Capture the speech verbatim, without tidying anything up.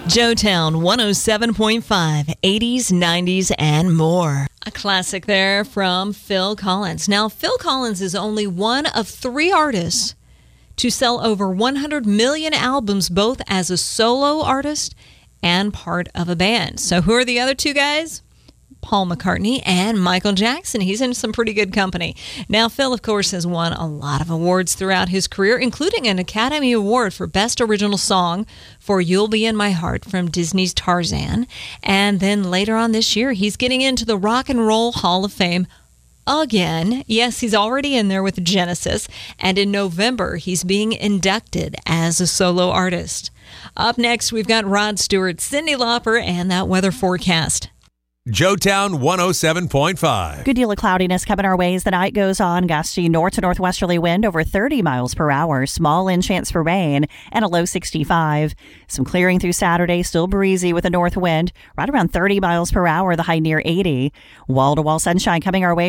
Joetown one oh seven point five, eighties, nineties, and more. A classic there from Phil Collins. Now, Phil Collins is only one of three artists to sell over one hundred million albums, both as a solo artist and part of a band. So who are the other two guys? Paul McCartney and Michael Jackson. He's in some pretty good company. Now, Phil, of course, has won a lot of awards throughout his career, including an Academy Award for Best Original Song for You'll Be in My Heart from Disney's Tarzan. And then later on this year, he's getting into the Rock and Roll Hall of Fame again. Yes, he's already in there with Genesis. And in November, he's being inducted as a solo artist. Up next, we've got Rod Stewart, Cyndi Lauper, and that weather forecast. Joetown one oh seven point five. Good deal of cloudiness coming our way as the night goes on. Gusty north to northwesterly wind over thirty miles per hour. Small in chance for rain and a low sixty-five. Some clearing through Saturday. Still breezy with a north wind right around thirty miles per hour. The high near eighty. Wall to wall sunshine coming our way